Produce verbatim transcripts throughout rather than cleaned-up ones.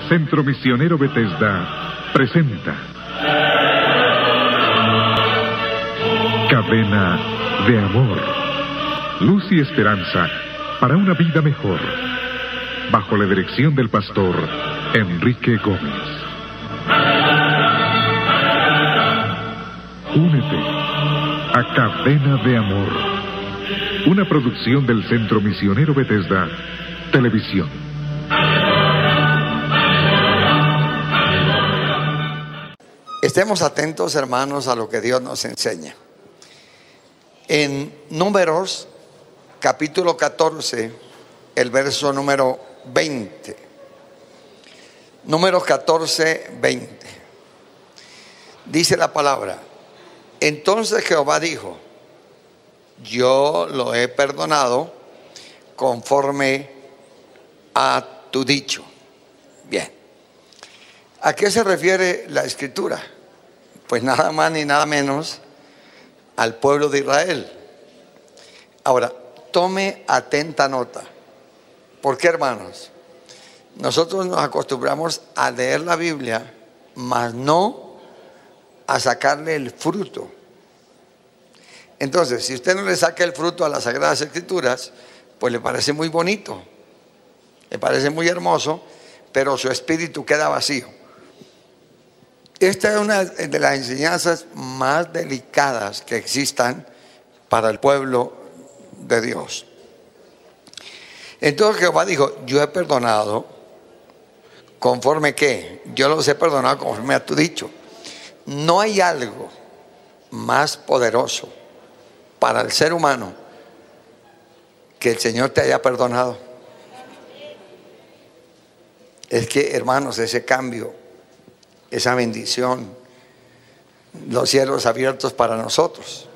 Centro Misionero Bethesda presenta Cadena de Amor, luz y esperanza para una vida mejor, bajo la dirección del pastor Enrique Gómez. Únete a Cadena de Amor, una producción del Centro Misionero Bethesda Televisión. Estemos atentos, hermanos, a lo que Dios nos enseña. En Números, capítulo catorce, el verso número veinte. Números catorce, veinte. Dice la palabra: entonces Jehová dijo: yo lo he perdonado conforme a tu dicho. Bien. ¿A qué se refiere la escritura? Pues nada más ni nada menos al pueblo de Israel. Ahora, tome atenta nota. ¿Por qué, hermanos? Nosotros nos acostumbramos a leer la Biblia, mas no a sacarle el fruto. Entonces, si usted no le saca el fruto a las Sagradas Escrituras, pues le parece muy bonito, le parece muy hermoso, pero su espíritu queda vacío. Esta es una de las enseñanzas más delicadas que existan para el pueblo de Dios. Entonces Jehová dijo: yo he perdonado conforme que yo los he perdonado conforme a tu dicho. No hay algo más poderoso para el ser humano que el Señor te haya perdonado. Es que, hermanos, ese cambio, esa bendición, los cielos abiertos para nosotros.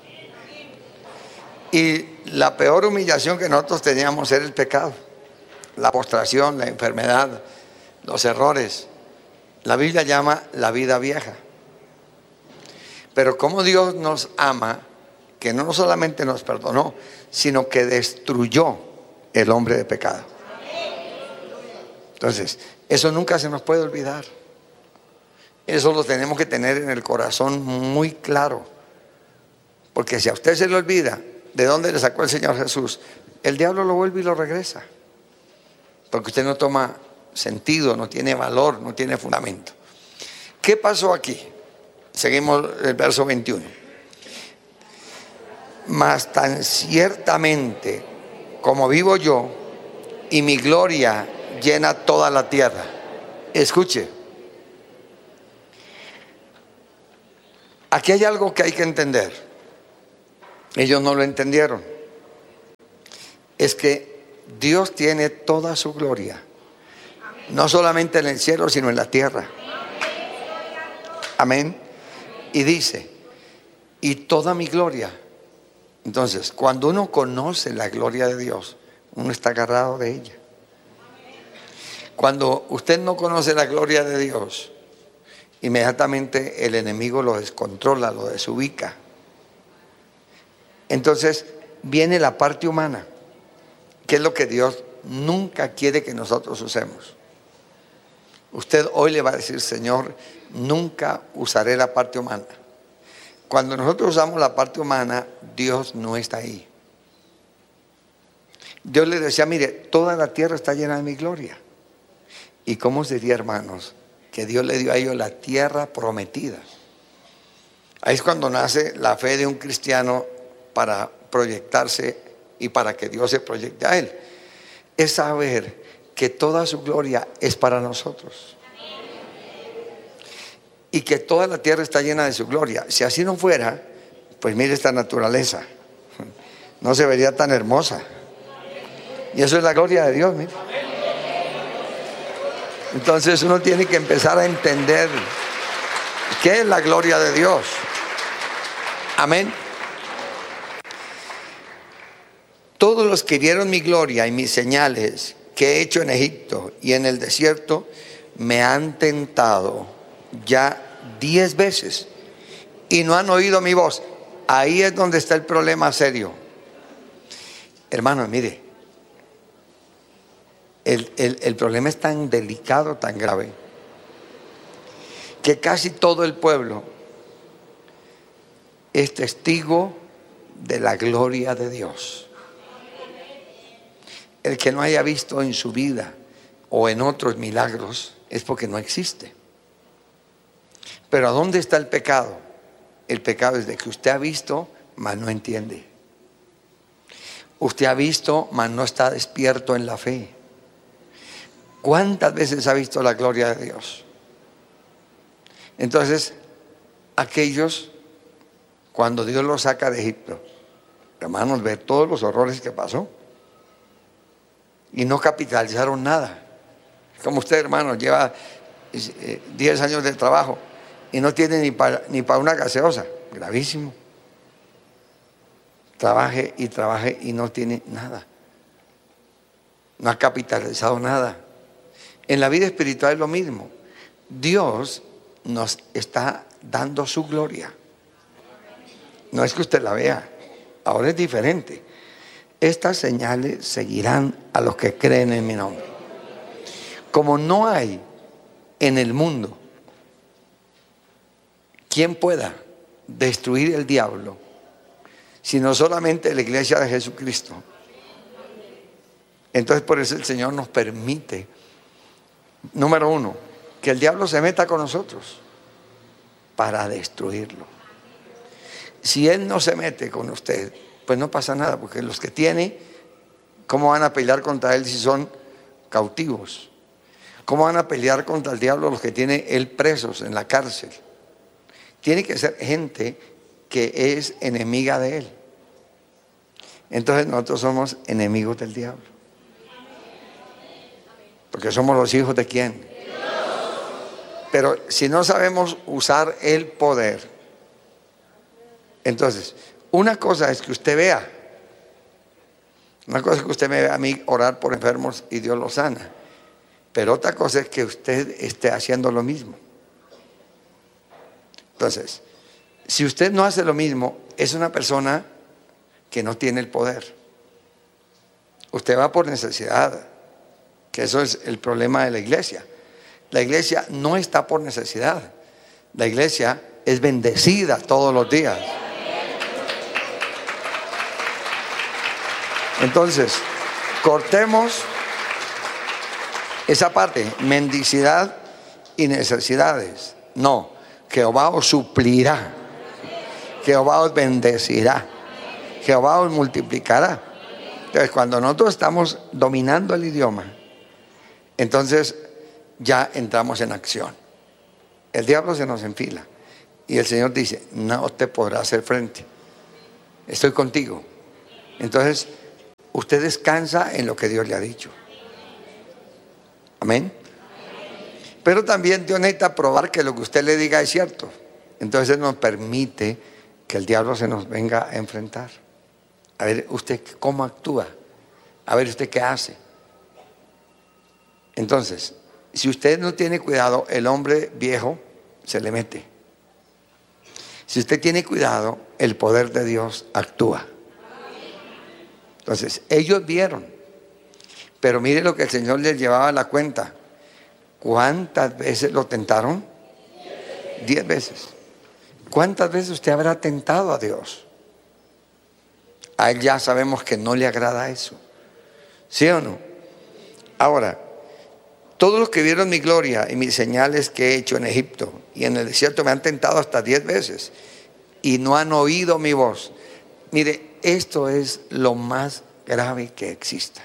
Y la peor humillación que nosotros teníamos era el pecado, la postración, la enfermedad, los errores. La Biblia llama la vida vieja. Pero como Dios nos ama, que no solamente nos perdonó, sino que destruyó el hombre de pecado. Entonces, eso nunca se nos puede olvidar. Eso lo tenemos que tener en el corazón muy claro. Porque si a usted se le olvida de dónde le sacó el Señor Jesús, el diablo lo vuelve y lo regresa. Porque usted no toma sentido, no tiene valor, no tiene fundamento. ¿Qué pasó aquí? Seguimos el verso veintiuno. Mas tan ciertamente como vivo yo, y mi gloria llena toda la tierra. Escuche. Aquí hay algo que hay que entender. Ellos no lo entendieron. Es que Dios tiene toda su gloria, no solamente en el cielo, sino en la tierra. Amén. Y dice: y toda mi gloria. Entonces, cuando uno conoce la gloria de Dios, uno está agarrado de ella. Cuando usted no conoce la gloria de Dios, inmediatamente el enemigo lo descontrola, lo desubica. Entonces viene la parte humana, que es lo que Dios nunca quiere que nosotros usemos. Usted hoy le va a decir: Señor, nunca usaré la parte humana. Cuando nosotros usamos la parte humana, Dios no está ahí. Dios le decía: mire, toda la tierra está llena de mi gloria. ¿Y cómo sería, hermanos, que Dios le dio a ellos la tierra prometida? Ahí es cuando nace la fe de un cristiano para proyectarse y para que Dios se proyecte a él. Es saber que toda su gloria es para nosotros. Y que toda la tierra está llena de su gloria. Si así no fuera, pues mire esta naturaleza. No se vería tan hermosa. Y eso es la gloria de Dios, mire. Entonces uno tiene que empezar a entender qué es la gloria de Dios. Amén. Todos los que vieron mi gloria y mis señales que he hecho en Egipto y en el desierto, me han tentado ya diez veces y no han oído mi voz. Ahí es donde está el problema serio. Hermanos, mire, el, el, el problema es tan delicado, tan grave, que casi todo el pueblo es testigo de la gloria de Dios. El que no haya visto en su vida o en otros milagros es porque no existe. Pero ¿a dónde está el pecado? El pecado es de que usted ha visto, mas no entiende. Usted ha visto, mas no está despierto en la fe. ¿Cuántas veces ha visto la gloria de Dios? Entonces, aquellos, cuando Dios los saca de Egipto, hermanos, ve todos los horrores que pasó y no capitalizaron nada. Como usted, hermano, lleva diez años de trabajo y no tiene ni para ni para una gaseosa. Gravísimo. Trabaje y trabaje y no tiene nada. No ha capitalizado nada. En la vida espiritual es lo mismo. Dios nos está dando su gloria. No es que usted la vea, ahora es diferente. Estas señales seguirán a los que creen en mi nombre. Como no hay en el mundo quien pueda destruir el diablo, sino solamente la iglesia de Jesucristo. Entonces por eso el Señor nos permite, número uno, que el diablo se meta con nosotros para destruirlo. Si él no se mete con usted, pues no pasa nada, porque los que tiene, ¿cómo van a pelear contra él si son cautivos? ¿Cómo van a pelear contra el diablo los que tiene él presos en la cárcel? Tiene que ser gente que es enemiga de él. Entonces nosotros somos enemigos del diablo. Porque somos los hijos de ¿quién? Pero si no sabemos usar el poder, entonces, una cosa es que usted vea, una cosa es que usted me vea a mí orar por enfermos y Dios los sana, pero otra cosa es que usted esté haciendo lo mismo. Entonces, si usted no hace lo mismo, es una persona que no tiene el poder. Usted va por necesidad, que eso es el problema de la iglesia. La iglesia no está por necesidad. La iglesia es bendecida todos los días. Entonces, cortemos esa parte, mendicidad y necesidades. No, Jehová os suplirá, Jehová os bendecirá, Jehová os multiplicará. Entonces, cuando nosotros estamos dominando el idioma, entonces ya entramos en acción. El diablo se nos enfila y el Señor dice, no te podrá hacer frente, estoy contigo. Entonces, usted descansa en lo que Dios le ha dicho. Amén. Pero también Dios necesita probar que lo que usted le diga es cierto. Entonces Él nos permite que el diablo se nos venga a enfrentar. A ver usted cómo actúa, a ver usted qué hace. Entonces, si usted no tiene cuidado, el hombre viejo se le mete. Si usted tiene cuidado, el poder de Dios actúa. Entonces, ellos vieron, pero mire lo que el Señor les llevaba a la cuenta. ¿Cuántas veces lo tentaron? Diez veces. ¿Cuántas veces usted habrá tentado a Dios? A Él ya sabemos que no le agrada eso. ¿Sí o no? Ahora, todos los que vieron mi gloria y mis señales que he hecho en Egipto y en el desierto me han tentado hasta diez veces y no han oído mi voz. Mire, esto es lo más grave que exista.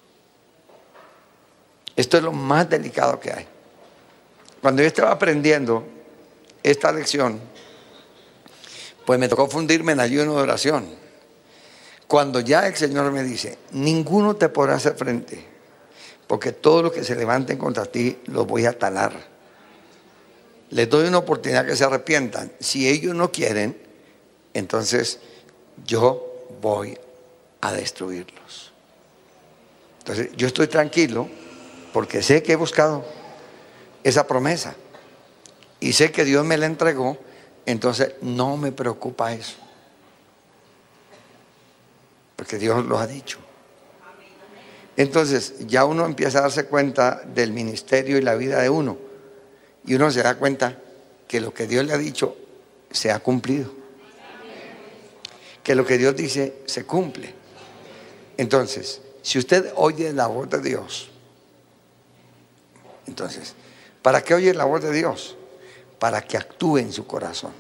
Esto es lo más delicado que hay. Cuando yo estaba aprendiendo esta lección, pues me tocó fundirme en ayuno de oración. Cuando ya el Señor me dice, ninguno te podrá hacer frente, porque todo lo que se levanten contra ti los voy a talar. Les doy una oportunidad que se arrepientan. Si ellos no quieren, entonces yo voy a destruirlos. Entonces yo estoy tranquilo porque sé que he buscado esa promesa y sé que Dios me la entregó, entonces no me preocupa eso, porque Dios lo ha dicho. Entonces ya uno empieza a darse cuenta del ministerio y la vida de uno. Y uno se da cuenta que lo que Dios le ha dicho se ha cumplido. Que lo que Dios dice se cumple. Entonces, si usted oye la voz de Dios, entonces, ¿para qué oye la voz de Dios? Para que actúe en su corazón.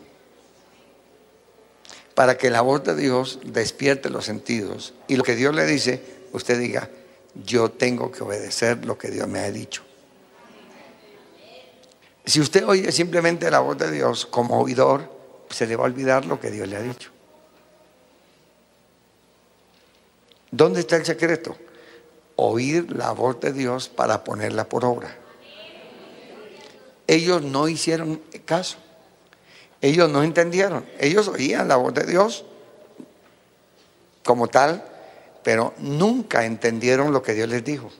Para que la voz de Dios despierte los sentidos. Y lo que Dios le dice, usted diga, yo tengo que obedecer lo que Dios me ha dicho. Si usted oye simplemente la voz de Dios como oidor, se le va a olvidar lo que Dios le ha dicho. ¿Dónde está el secreto? Oír la voz de Dios para ponerla por obra. Ellos no hicieron caso. Ellos no entendieron. Ellos oían la voz de Dios como tal, pero nunca entendieron lo que Dios les dijo.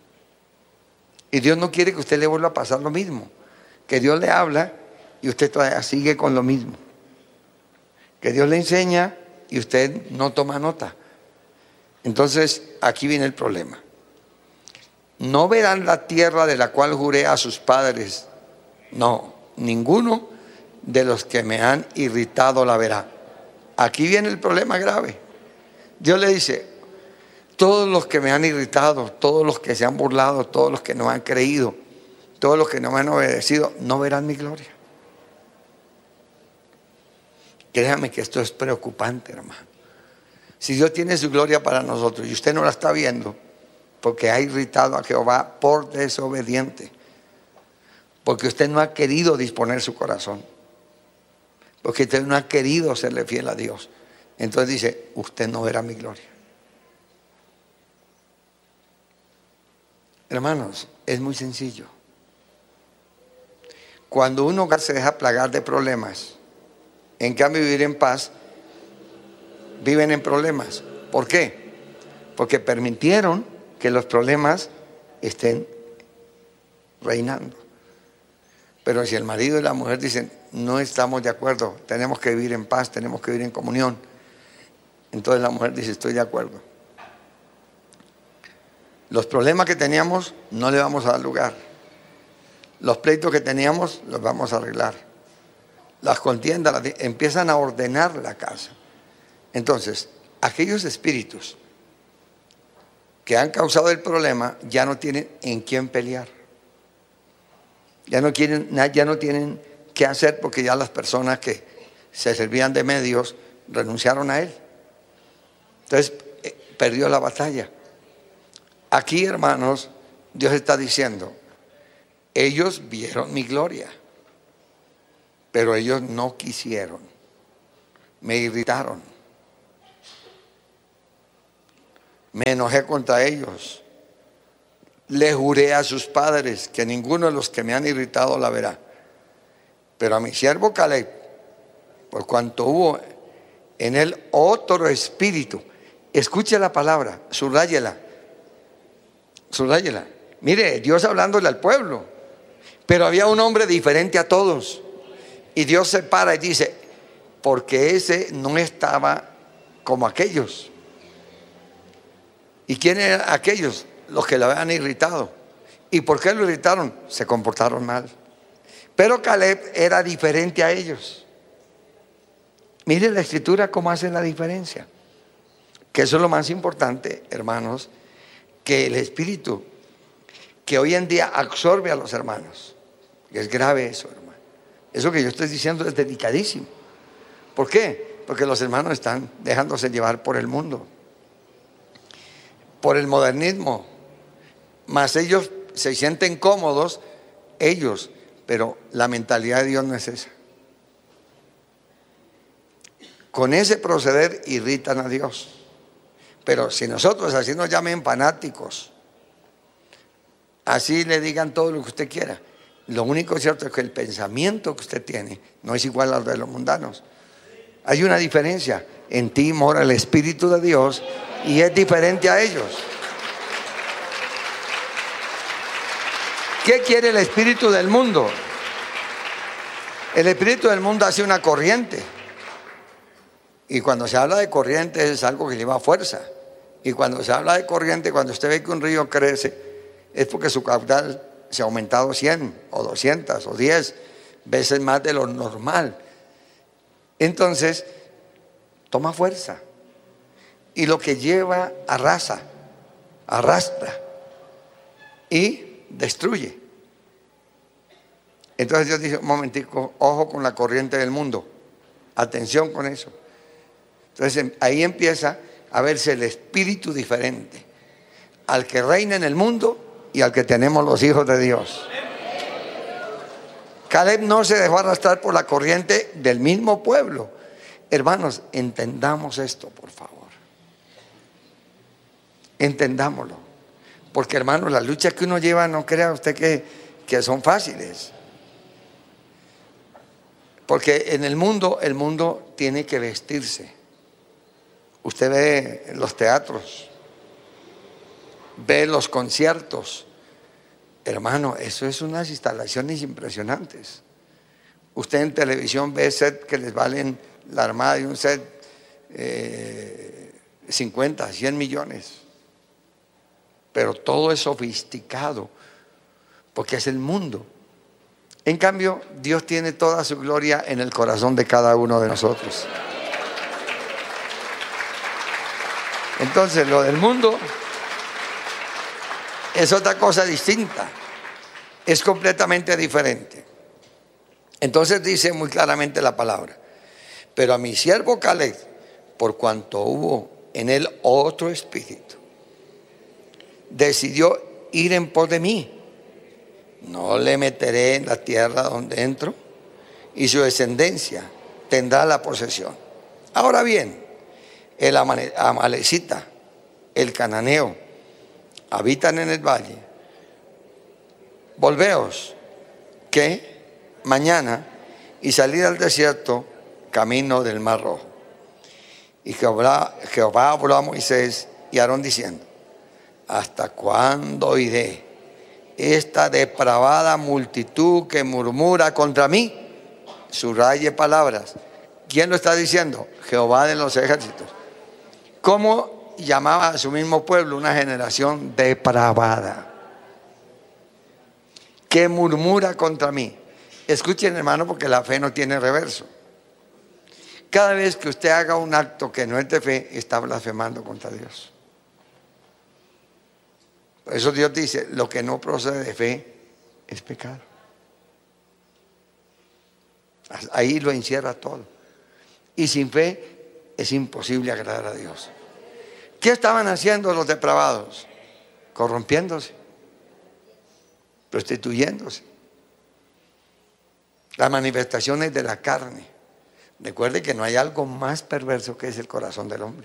Y Dios no quiere que usted le vuelva a pasar lo mismo. Que Dios le habla y usted todavía sigue con lo mismo. Que Dios le enseña y usted no toma nota. Entonces, aquí viene el problema. No verán la tierra de la cual juré a sus padres. No, ninguno de los que me han irritado la verá. Aquí viene el problema grave. Dios le dice, todos los que me han irritado, todos los que se han burlado, todos los que no han creído, todos los que no me han obedecido, no verán mi gloria. Créame que esto es preocupante, hermano. Si Dios tiene su gloria para nosotros y usted no la está viendo, porque ha irritado a Jehová por desobediente, porque usted no ha querido disponer su corazón, porque usted no ha querido serle fiel a Dios, entonces dice, usted no verá mi gloria. Hermanos, es muy sencillo. Cuando un hogar se deja plagar de problemas, en cambio vivir en paz, viven en problemas. ¿Por qué? Porque permitieron que los problemas estén reinando. Pero si el marido y la mujer dicen, no estamos de acuerdo, tenemos que vivir en paz, tenemos que vivir en comunión, entonces la mujer dice, estoy de acuerdo. Los problemas que teníamos no le vamos a dar lugar. Los pleitos que teníamos los vamos a arreglar. Las contiendas las, empiezan a ordenar la casa. Entonces, aquellos espíritus que han causado el problema ya no tienen en quién pelear. Ya no, quieren, ya no tienen qué hacer porque ya las personas que se servían de medios renunciaron a él. Entonces, eh, perdió la batalla. Aquí, hermanos, Dios está diciendo, ellos vieron mi gloria, pero ellos no quisieron, me irritaron. Me enojé contra ellos. Le juré a sus padres que ninguno de los que me han irritado la verá. Pero a mi siervo Caleb, por cuanto hubo en él otro espíritu, escuche la palabra, subrayela, subrayela. Mire, Dios hablándole al pueblo, pero había un hombre diferente a todos. Y Dios se para y dice, porque ese no estaba como aquellos. ¿Y quién eran aquellos? Los que lo habían irritado. ¿Y por qué lo irritaron? Se comportaron mal. Pero Caleb era diferente a ellos. Mire la escritura cómo hace la diferencia. Que eso es lo más importante, hermanos, que el espíritu que hoy en día absorbe a los hermanos. Es grave eso, hermano. Eso que yo estoy diciendo es delicadísimo. ¿Por qué? Porque los hermanos están dejándose llevar por el mundo, por el modernismo, mas ellos se sienten cómodos, ellos, pero la mentalidad de Dios no es esa. Con ese proceder irritan a Dios. Pero si nosotros así nos llamen fanáticos, así le digan todo lo que usted quiera, lo único cierto es que el pensamiento que usted tiene no es igual al de los mundanos. Hay una diferencia. En ti mora el Espíritu de Dios y es diferente a ellos. ¿Qué quiere el espíritu del mundo? El espíritu del mundo hace una corriente. Y cuando se habla de corriente es algo que lleva fuerza. Y cuando se habla de corriente, cuando usted ve que un río crece, es porque su caudal se ha aumentado cien o doscientas o diez veces más de lo normal. Entonces, toma fuerza. Y lo que lleva arrasa, arrastra y destruye. Entonces Dios dice, un momentico, ojo con la corriente del mundo. Atención con eso. Entonces ahí empieza a verse el espíritu diferente al que reina en el mundo y al que tenemos los hijos de Dios. Caleb no se dejó arrastrar por la corriente del mismo pueblo. Hermanos, entendamos esto, por favor. Entendámoslo. Porque, hermanos, las luchas que uno lleva, no crea usted que, que son fáciles. Porque en el mundo, el mundo tiene que vestirse. Usted ve los teatros, ve los conciertos. Hermano, eso es unas instalaciones impresionantes. Usted en televisión ve set que les valen la armada de un set eh, cincuenta, cien millones. Pero todo es sofisticado, porque es el mundo. En cambio, Dios tiene toda su gloria en el corazón de cada uno de nosotros. Entonces, lo del mundo es otra cosa distinta, es completamente diferente. Entonces dice muy claramente la palabra, pero a mi siervo Caleb, por cuanto hubo en él otro espíritu, decidió ir en pos de mí. No le meteré en la tierra donde entro, y su descendencia tendrá la posesión. Ahora bien, el amalecita, el cananeo, habitan en el valle. Volveos, que mañana, y salid al desierto, camino del Mar Rojo. Y Jehová, Jehová habló a Moisés y a Aarón diciendo, ¿hasta cuándo oiré esta depravada multitud que murmura contra mí? Subraye palabras. ¿Quién lo está diciendo? Jehová de los ejércitos. ¿Cómo llamaba a su mismo pueblo una generación depravada que murmura contra mí? Escuchen, hermano, porque la fe no tiene reverso. Cada vez que usted haga un acto que no es de fe, está blasfemando contra Dios. Por eso Dios dice, lo que no procede de fe es pecado. Ahí lo encierra todo. Y sin fe es imposible agradar a Dios. ¿Qué estaban haciendo los depravados? Corrompiéndose, prostituyéndose. Las manifestaciones de la carne. Recuerde que no hay algo más perverso que es el corazón del hombre.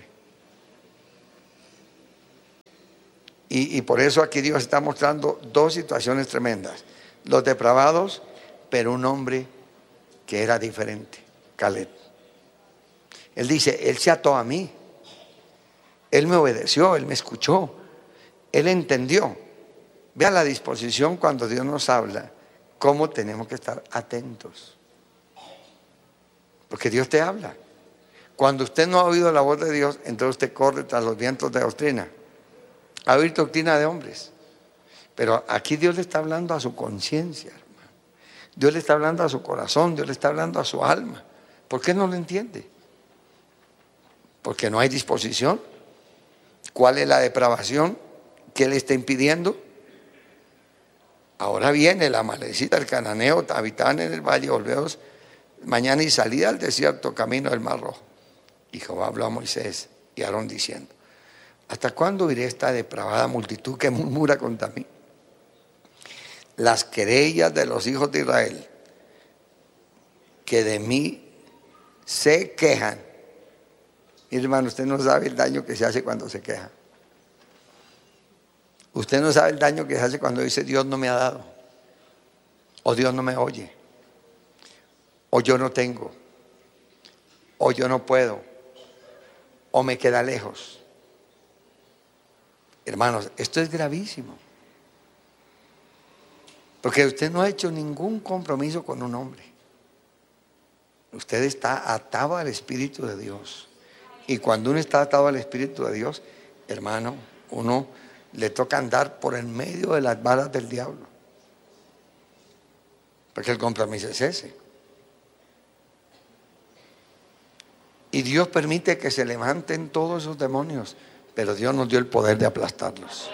Y, y por eso aquí Dios está mostrando dos situaciones tremendas. Los depravados, pero un hombre que era diferente, Caleb. Él dice, él se ató a mí. Él me obedeció, él me escuchó. Él entendió. Vea la disposición cuando Dios nos habla, cómo tenemos que estar atentos. Porque Dios te habla. Cuando usted no ha oído la voz de Dios, entonces usted corre tras los vientos de doctrina. A oír doctrina de hombres. Pero aquí Dios le está hablando a su conciencia, hermano. Dios le está hablando a su corazón, Dios le está hablando a su alma. ¿Por qué no lo entiende? Porque no hay disposición. ¿Cuál es la depravación que le está impidiendo? Ahora viene la amalecita, el cananeo, habitaban en el valle, volveos mañana y salida al desierto, camino del Mar Rojo. Y Jehová habló a Moisés y a Aarón diciendo, ¿hasta cuándo iré esta depravada multitud que murmura contra mí? Las querellas de los hijos de Israel que de mí se quejan. Mi hermano, usted no sabe el daño que se hace cuando se queja. Usted no sabe el daño que se hace cuando dice Dios no me ha dado, o Dios no me oye, o yo no tengo, o yo no puedo, o me queda lejos. Hermanos, esto es gravísimo. Porque usted no ha hecho ningún compromiso con un hombre. Usted está atado al Espíritu de Dios. Y cuando uno está atado al Espíritu de Dios, hermano, uno le toca andar por en medio de las balas del diablo. Porque el compromiso es ese. Y Dios permite que se levanten todos esos demonios, pero Dios nos dio el poder de aplastarlos.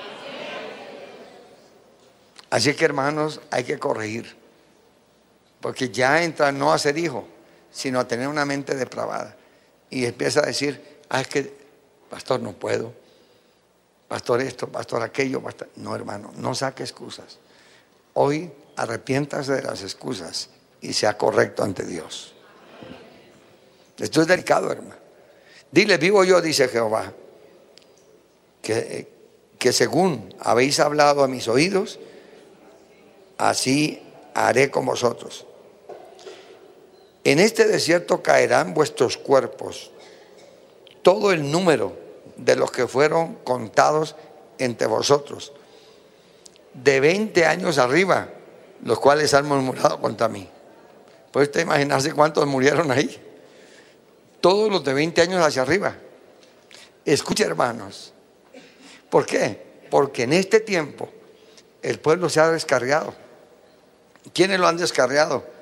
Así que, hermanos, hay que corregir. Porque ya entra no a ser hijo, sino a tener una mente depravada. Y empieza a decir, ah, es que, pastor, no puedo. Pastor esto, pastor aquello. Pastor... No, hermano, no saque excusas. Hoy arrepiéntase de las excusas y sea correcto ante Dios. Esto es delicado, hermano. Dile, vivo yo, dice Jehová, que, que según habéis hablado a mis oídos, así haré con vosotros. En este desierto caerán vuestros cuerpos, todo el número de los que fueron contados entre vosotros, de veinte años arriba, los cuales han murmurado contra mí. ¿Puede usted imaginarse cuántos murieron ahí? Todos los de veinte años hacia arriba. Escuche, hermanos. ¿Por qué? Porque en este tiempo el pueblo se ha descarriado. ¿Quiénes lo han descarriado?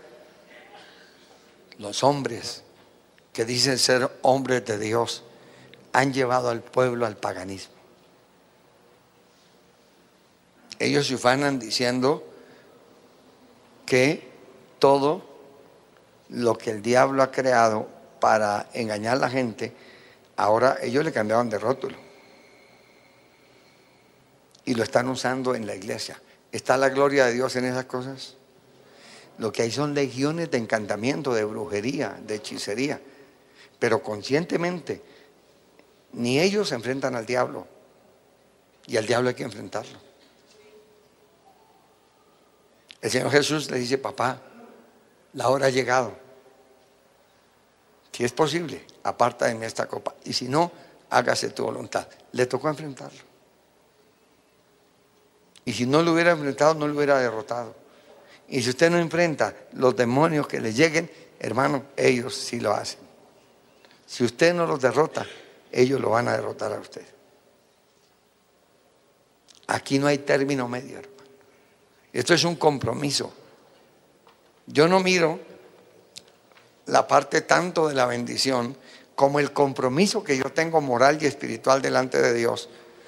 Los hombres que dicen ser hombres de Dios han llevado al pueblo al paganismo. Ellos se ufanan diciendo que todo lo que el diablo ha creado para engañar a la gente, ahora ellos le cambiaron de rótulo y lo están usando en la iglesia. ¿Está la gloria de Dios en esas cosas? Lo que hay son legiones de encantamiento, de brujería, de hechicería, pero conscientemente ni ellos se enfrentan al diablo, y al diablo hay que enfrentarlo. El Señor Jesús le dice, papá, la hora ha llegado. Si es posible, aparta de mí esta copa, y si no, hágase tu voluntad. Le tocó enfrentarlo. Y si no lo hubiera enfrentado, no lo hubiera derrotado. Y si usted no enfrenta los demonios que le lleguen, hermano, ellos sí lo hacen. Si usted no los derrota, ellos lo van a derrotar a usted. Aquí no hay término medio, hermano. Esto es un compromiso. Yo no miro la parte tanto de la bendición como el compromiso que yo tengo moral y espiritual delante de Dios,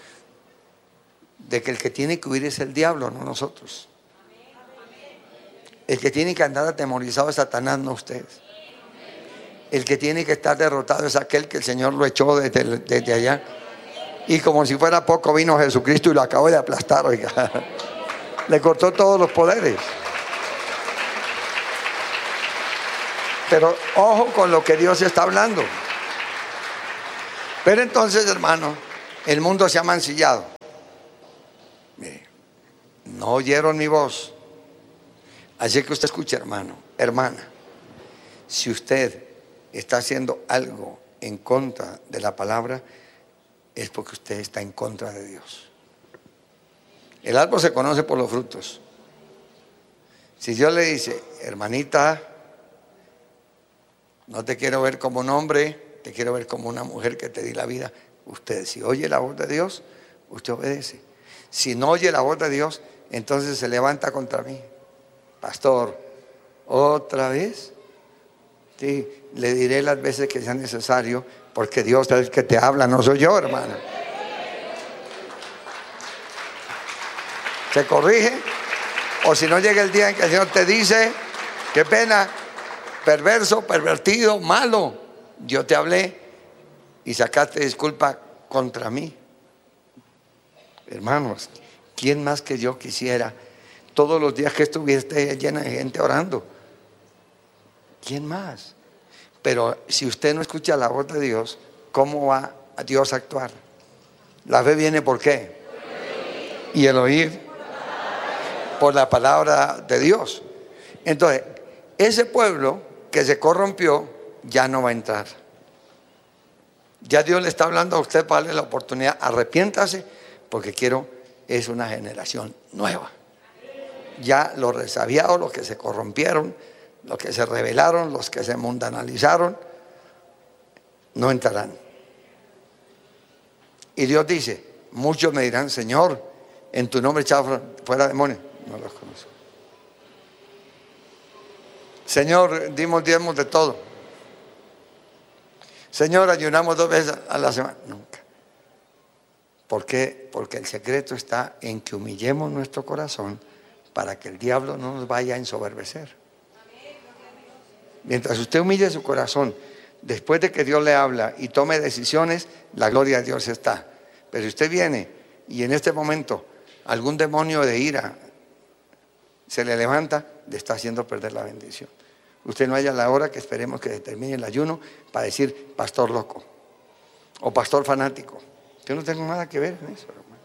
de que el que tiene que huir es el diablo, no nosotros. El que tiene que andar atemorizado es Satanás, no usted. El que tiene que estar derrotado es aquel que el Señor lo echó desde, desde allá. Y como si fuera poco, vino Jesucristo y lo acabó de aplastar, oiga. Le cortó todos los poderes. Pero ojo con lo que Dios está hablando. Pero entonces, hermano, el mundo se ha mancillado. Mire, no oyeron mi voz. Así que usted escuche, hermano, hermana, si usted está haciendo algo en contra de la palabra, es porque usted está en contra de Dios. El árbol se conoce por los frutos. Si Dios le dice, hermanita, no te quiero ver como un hombre, te quiero ver como una mujer que te di la vida, usted, si oye la voz de Dios, usted obedece. Si no oye la voz de Dios, entonces se levanta contra mí. Pastor, ¿otra vez? Sí, le diré las veces que sea necesario, porque Dios es el que te habla, no soy yo, hermano. Se corrige, o si no llega el día en que el Señor te dice, qué pena, perverso, pervertido, malo, yo te hablé y sacaste disculpa contra mí. Hermanos, ¿quién más que yo quisiera todos los días que estuviese llena de gente orando? ¿Quién más? Pero si usted no escucha la voz de Dios, ¿cómo va a Dios a actuar? La fe viene ¿por qué? Y el oír por la palabra de Dios. Entonces, ese pueblo que se corrompió ya no va a entrar. Ya Dios le está hablando a usted para darle la oportunidad. Arrepiéntase, porque quiero, es una generación nueva. Ya los resabiados, los que se corrompieron, los que se rebelaron, los que se mundanalizaron, no entrarán. Y Dios dice, muchos me dirán, Señor, en tu nombre echado fuera demonios. No los conozco. Señor, dimos diezmos de todo. Señor, ayunamos dos veces a la semana. Nunca. ¿Por qué? Porque el secreto está en que humillemos nuestro corazón para que el diablo no nos vaya a ensoberbecer. Mientras usted humille su corazón, después de que Dios le habla y tome decisiones, la gloria de Dios está. Pero si usted viene y en este momento algún demonio de ira se le levanta, le está haciendo perder la bendición. Usted no haya la hora que esperemos que termine el ayuno para decir pastor loco o pastor fanático. Yo no tengo nada que ver en eso, hermano.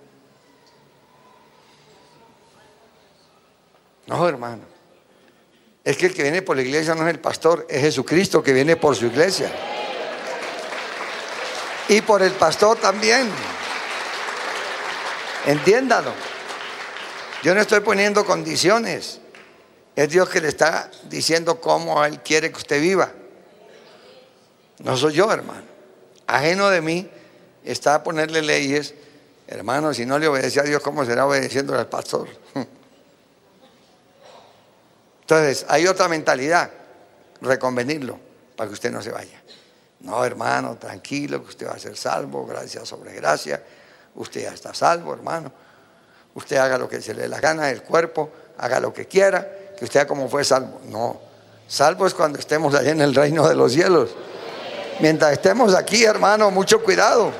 No, hermano. Es que el que viene por la iglesia no es el pastor, es Jesucristo que viene por su iglesia. Y por el pastor también. Entiéndalo. Yo no estoy poniendo condiciones. Es Dios que le está diciendo cómo Él quiere que usted viva. No soy yo, hermano. Ajeno de mí está a ponerle leyes. Hermano, si no le obedece a Dios, ¿cómo será obedeciendo al pastor? Entonces, hay otra mentalidad. Reconvenirlo para que usted no se vaya. No, hermano, tranquilo, que usted va a ser salvo, gracia sobre gracia. Usted ya está salvo, hermano. Usted haga lo que se le dé la gana del cuerpo, haga lo que quiera, que usted como fue salvo. No, salvo es cuando estemos allá en el reino de los cielos. Mientras estemos aquí, hermano, mucho cuidado.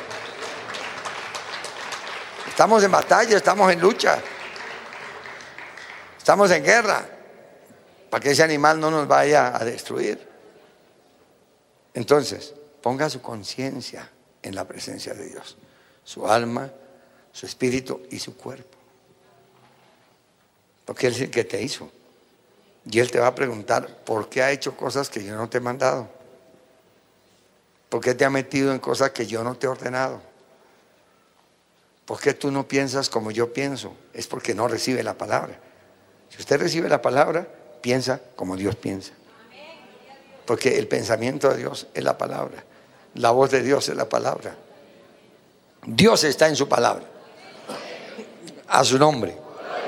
Estamos en batalla, estamos en lucha. Estamos en guerra. Para que ese animal no nos vaya a destruir. Entonces, ponga su conciencia en la presencia de Dios. Su alma, su espíritu y su cuerpo. Porque Él es el que te hizo. Y Él te va a preguntar, ¿por qué ha hecho cosas que yo no te he mandado? ¿Por qué te ha metido en cosas que yo no te he ordenado? ¿Por qué tú no piensas como yo pienso? Es porque no recibe la palabra. Si usted recibe la palabra, piensa como Dios piensa. Porque el pensamiento de Dios es la palabra. La voz de Dios es la palabra. Dios está en su palabra. A su nombre.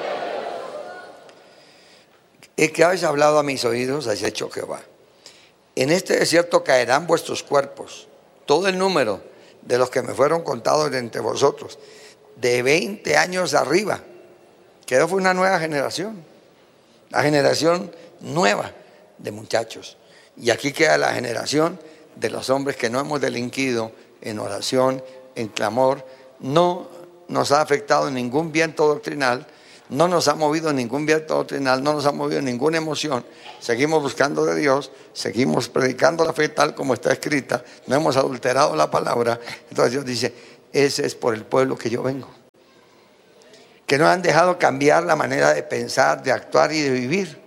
¿Y qué habéis hablado a mis oídos? Has hecho Jehová. En este desierto caerán vuestros cuerpos, todo el número de los que me fueron contados de entre vosotros, de veinte años arriba. Quedó fue una nueva generación. La generación nueva de muchachos. Y aquí queda la generación de los hombres que no hemos delinquido en oración, en clamor. No nos ha afectado ningún viento doctrinal, no nos ha movido ningún viento doctrinal, no nos ha movido ninguna emoción. Seguimos buscando de Dios, seguimos predicando la fe tal como está escrita, no hemos adulterado la palabra. Entonces Dios dice, ese es por el pueblo que yo vengo. Que no han dejado cambiar la manera de pensar, de actuar y de vivir.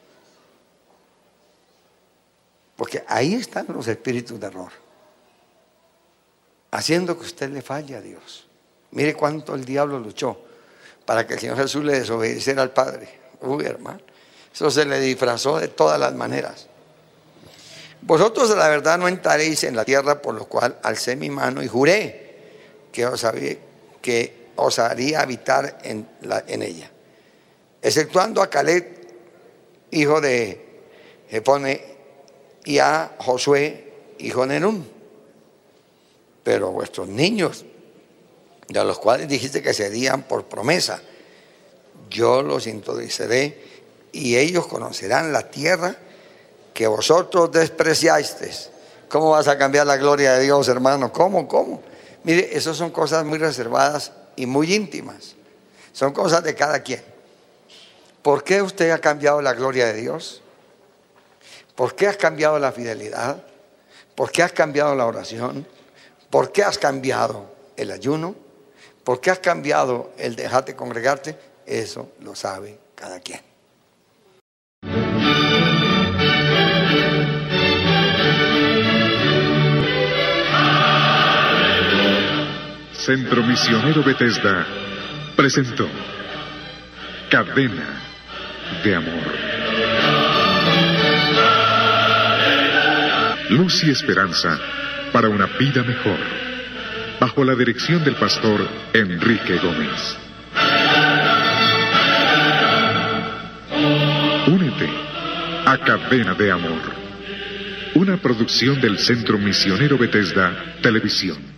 Porque ahí están los espíritus de error. Haciendo que usted le falle a Dios. Mire cuánto el diablo luchó para que el Señor Jesús le desobedeciera al Padre. Uy, hermano, eso se le disfrazó de todas las maneras. Vosotros a la verdad no entraréis en la tierra, por lo cual alcé mi mano y juré que os, había, que os haría habitar en, la, en ella. Exceptuando a Caleb, hijo de Jefone, y a Josué, hijo de Nun. Pero vuestros niños, de los cuales dijiste que serían por promesa, yo los introduciré y ellos conocerán la tierra que vosotros despreciasteis. ¿Cómo vas a cambiar la gloria de Dios, hermano? ¿Cómo? ¿Cómo? Mire, esas son cosas muy reservadas y muy íntimas. Son cosas de cada quien. ¿Por qué usted ha cambiado la gloria de Dios? ¿Por qué has cambiado la fidelidad? ¿Por qué has cambiado la oración? ¿Por qué has cambiado el ayuno? ¿Por qué has cambiado el dejarte congregarte? Eso lo sabe cada quien. Centro Misionero Bethesda presentó Cadena de Amor. Luz y esperanza para una vida mejor. Bajo bajo la dirección del pastor Enrique Gómez. Únete a Cadena de Amor, una producción del Centro Misionero Bethesda Televisión.